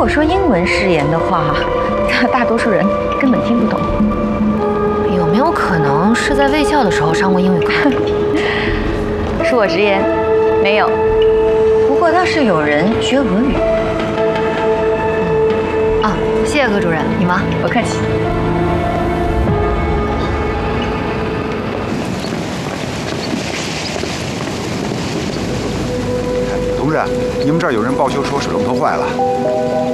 果说英文誓言的话，大多数人根本听不懂。 有没有可能是在卫校的时候上过英语课？ 恕我直言，没有。不过倒是有人学俄语。 啊，谢谢柯主任，你忙。 不客气。 同志，你们这儿有人报修说水龙头坏了。